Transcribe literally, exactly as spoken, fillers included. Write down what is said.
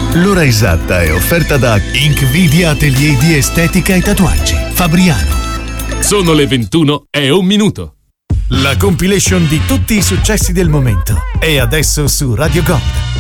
L'ora esatta è offerta da Inkvidia Atelier di Estetica e Tatuaggi, Fabriano. Sono le ventuno e un minuto. La compilation di tutti i successi del momento è adesso su Radio Gold.